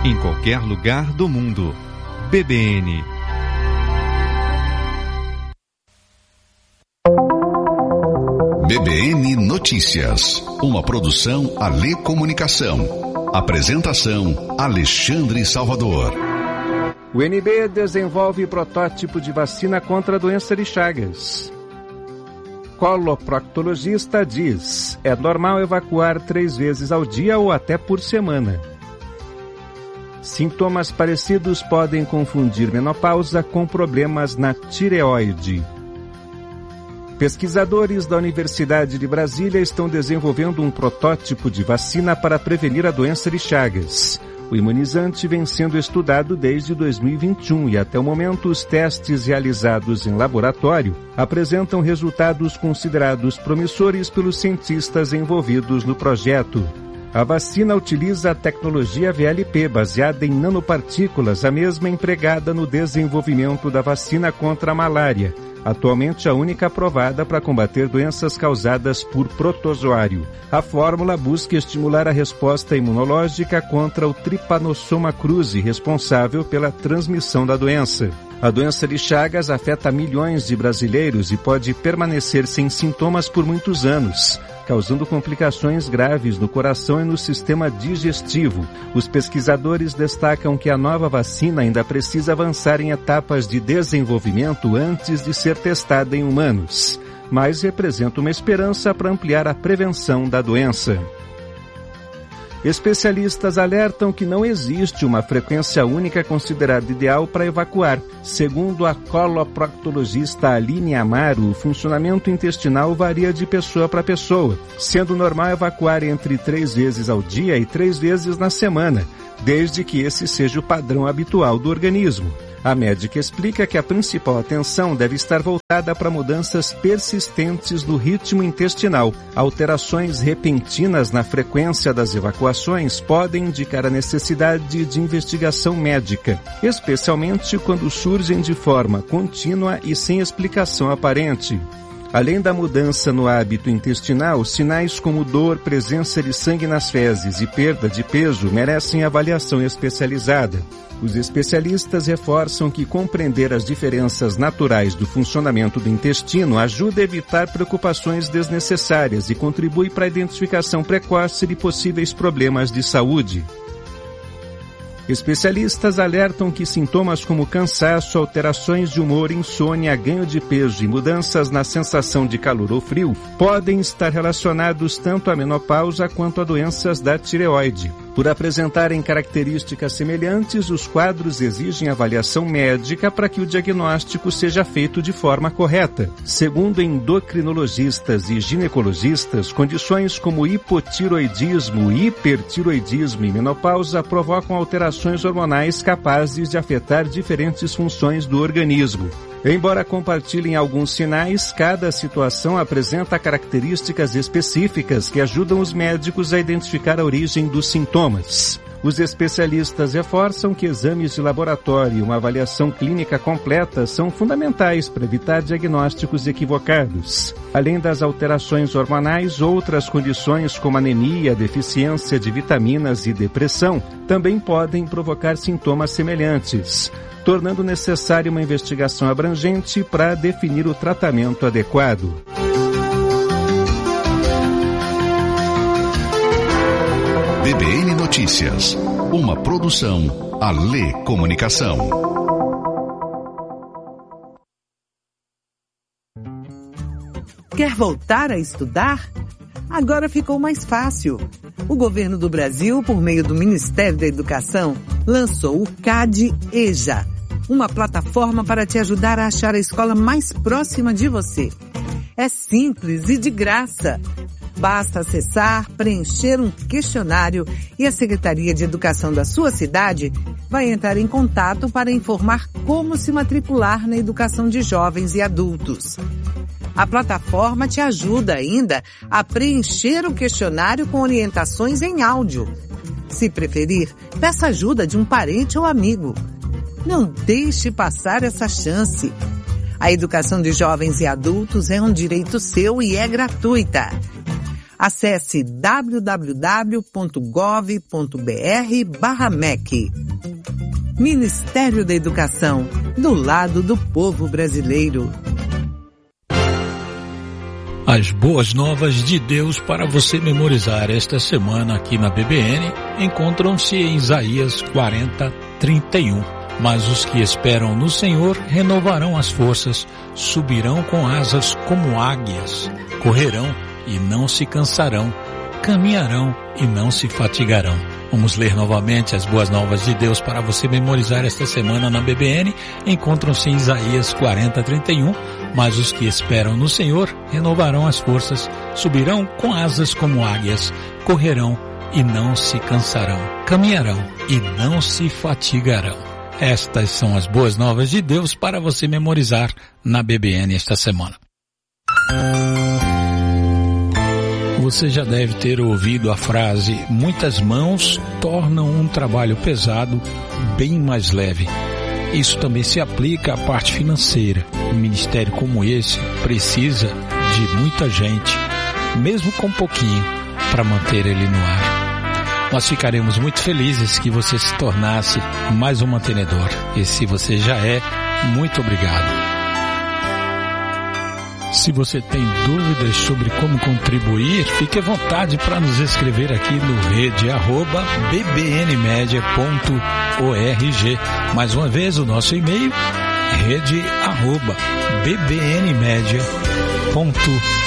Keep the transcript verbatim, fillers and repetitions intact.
em qualquer lugar do mundo. B B N. B B N Notícias, uma produção Alê Comunicação. Apresentação Alexandre Salvador. O N B desenvolve protótipo de vacina contra a doença de Chagas. Coloproctologista diz: é normal evacuar três vezes ao dia ou até por semana. Sintomas parecidos podem confundir menopausa com problemas na tireoide. Pesquisadores da Universidade de Brasília estão desenvolvendo um protótipo de vacina para prevenir a doença de Chagas. O imunizante vem sendo estudado desde dois mil e vinte e um e até o momento os testes realizados em laboratório apresentam resultados considerados promissores pelos cientistas envolvidos no projeto. A vacina utiliza a tecnologia V L P baseada em nanopartículas, a mesma empregada no desenvolvimento da vacina contra a malária, atualmente a única aprovada para combater doenças causadas por protozoário. A fórmula busca estimular a resposta imunológica contra o Trypanosoma cruzi, responsável pela transmissão da doença. A doença de Chagas afeta milhões de brasileiros e pode permanecer sem sintomas por muitos anos, causando complicações graves no coração e no sistema digestivo. Os pesquisadores destacam que a nova vacina ainda precisa avançar em etapas de desenvolvimento antes de ser testada em humanos, mas representa uma esperança para ampliar a prevenção da doença. Especialistas alertam que não existe uma frequência única considerada ideal para evacuar. Segundo a coloproctologista Aline Amaro, o funcionamento intestinal varia de pessoa para pessoa, sendo normal evacuar entre três vezes ao dia e três vezes na semana, desde que esse seja o padrão habitual do organismo. A médica explica que a principal atenção deve estar voltada para mudanças persistentes no ritmo intestinal. Alterações repentinas na frequência das evacuações podem indicar a necessidade de investigação médica, especialmente quando surgem de forma contínua e sem explicação aparente. Além da mudança no hábito intestinal, sinais como dor, presença de sangue nas fezes e perda de peso merecem avaliação especializada. Os especialistas reforçam que compreender as diferenças naturais do funcionamento do intestino ajuda a evitar preocupações desnecessárias e contribui para a identificação precoce de possíveis problemas de saúde. Especialistas alertam que sintomas como cansaço, alterações de humor, insônia, ganho de peso e mudanças na sensação de calor ou frio podem estar relacionados tanto à menopausa quanto a doenças da tireoide. Por apresentarem características semelhantes, os quadros exigem avaliação médica para que o diagnóstico seja feito de forma correta. Segundo endocrinologistas e ginecologistas, condições como hipotiroidismo, hipertiroidismo e menopausa provocam alterações hormonais capazes de afetar diferentes funções do organismo. Embora compartilhem alguns sinais, cada situação apresenta características específicas que ajudam os médicos a identificar a origem dos sintomas. Os especialistas reforçam que exames de laboratório e uma avaliação clínica completa são fundamentais para evitar diagnósticos equivocados. Além das alterações hormonais, outras condições como anemia, deficiência de vitaminas e depressão também podem provocar sintomas semelhantes, tornando necessária uma investigação abrangente para definir o tratamento adequado. B B N Notícias, uma produção Alê Comunicação. Quer voltar a estudar? Agora ficou mais fácil. O governo do Brasil, por meio do Ministério da Educação, lançou o CADE-EJA, uma plataforma para te ajudar a achar a escola mais próxima de você. É simples e de graça. Basta acessar, preencher um questionário e a Secretaria de Educação da sua cidade vai entrar em contato para informar como se matricular na educação de jovens e adultos. A plataforma te ajuda ainda a preencher o questionário com orientações em áudio. Se preferir, peça ajuda de um parente ou amigo. Não deixe passar essa chance. A educação de jovens e adultos é um direito seu e é gratuita. Acesse w w w ponto gov ponto b r barra M E C. Ministério da Educação, do lado do povo brasileiro. As boas novas de Deus para você memorizar esta semana aqui na B B N encontram-se em Isaías quarenta, trinta e um. Mas os que esperam no Senhor renovarão as forças, subirão com asas como águias, correrão e não se cansarão, caminharão e não se fatigarão. Vamos ler novamente as boas novas de Deus para você memorizar esta semana na B B N. Encontram-se em Isaías quarenta, trinta e um. Mas os que esperam no Senhor renovarão as forças, subirão com asas como águias, correrão e não se cansarão, caminharão e não se fatigarão. Estas são as boas novas de Deus para você memorizar na B B N esta semana. Você já deve ter ouvido a frase: muitas mãos tornam um trabalho pesado bem mais leve. Isso também se aplica à parte financeira. Um ministério como esse precisa de muita gente, mesmo com pouquinho, para manter ele no ar. Nós ficaremos muito felizes que você se tornasse mais um mantenedor. E se você já é, muito obrigado. Se você tem dúvidas sobre como contribuir, fique à vontade para nos escrever aqui no rede arroba b b n media ponto org. Mais uma vez, o nosso e-mail, rede arroba b b n media ponto org.